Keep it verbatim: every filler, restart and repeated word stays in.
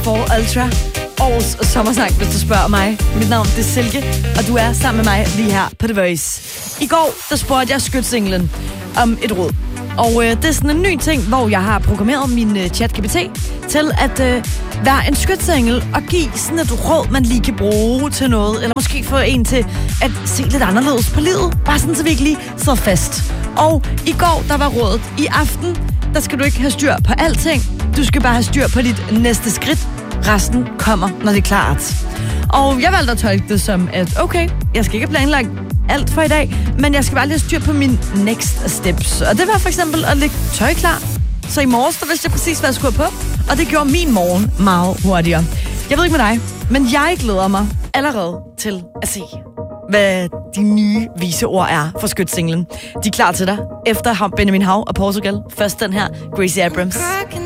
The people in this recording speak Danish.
four Ultra. Årets sommersang, hvis du spørger mig. Mit navn det er Silke, og du er sammen med mig lige her på The Voice. I går, der spurgte jeg skytsenglen om et råd. Og øh, det er sådan en ny ting, hvor jeg har programmeret min øh, ChatGPT til at øh, være en skytsengel og give sådan et råd, man lige kan bruge til noget. Eller måske få en til at se lidt anderledes på livet. Bare sådan, så vi ikke lige sidder fast. Og i går, der var rådet. I aften, der skal du ikke have styr på alting. Du skal bare have styr på dit næste skridt. Resten kommer, når det er klart. Og jeg valgte at tolke det som, at okay, jeg skal ikke planlægge alt for i dag, men jeg skal bare lige have styr på mine next steps. Og det var for eksempel at lægge tøj klar. Så i morges, der vidste jeg præcis, hvad jeg skulle på. Og det gjorde min morgen meget hurtigere. Jeg ved ikke med dig, men jeg glæder mig allerede til at se, hvad de nye vise ord er for skytsenglen. De er klar til dig efter Benjamin Hav og Portugal. Først den her, Gracie Abrams.